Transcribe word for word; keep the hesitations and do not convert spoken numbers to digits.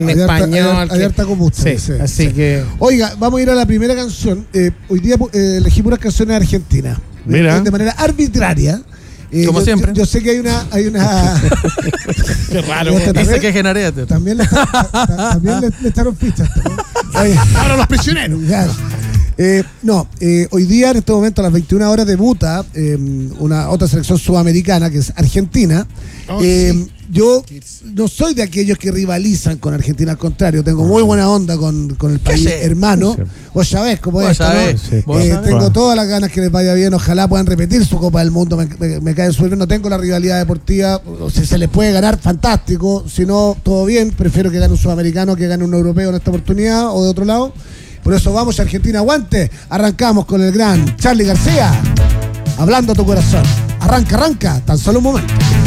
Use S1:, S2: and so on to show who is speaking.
S1: en
S2: hay
S1: español.
S2: Harta, hay harta combusta,
S1: sí,
S2: sí,
S1: así
S2: sí.
S1: que...
S2: Oiga, vamos a ir a la primera canción. Eh, hoy día eh, elegí puras canciones argentinas.
S1: Mira.
S2: De, de manera arbitraria. Eh,
S3: Como
S2: yo,
S3: siempre.
S2: Yo, yo sé que hay una... Hay una
S1: Qué raro.
S2: También-
S3: Dice que genarete.
S2: También le, ta- ta- también le, le echaron fichas. también. Oye,
S1: Ahora los prisioneros.
S2: claro. Eh, no, eh, hoy día en este momento a las veintiuna horas debuta eh, una otra selección sudamericana que es Argentina.
S1: Oh,
S2: Eh,
S1: sí.
S2: Yo no soy de aquellos que rivalizan con Argentina, al contrario, tengo muy buena onda con, con el país
S3: sé?
S2: hermano.
S1: Sí.
S2: Vos sabés cómo
S3: Vos
S2: es esto, ¿no?
S3: sabés,
S1: sí.
S2: Eh,
S3: vos sabés.
S2: tengo todas las ganas que les vaya bien, ojalá puedan repetir su Copa del Mundo, me, me, me cae súper bien, no tengo la rivalidad deportiva, si se les puede ganar, fantástico, si no, todo bien, prefiero que gane un sudamericano que gane un europeo en esta oportunidad o de otro lado. Por eso vamos, Argentina, aguante. Arrancamos con el gran Charly García, hablando a tu corazón. Arranca, arranca, tan solo un momento.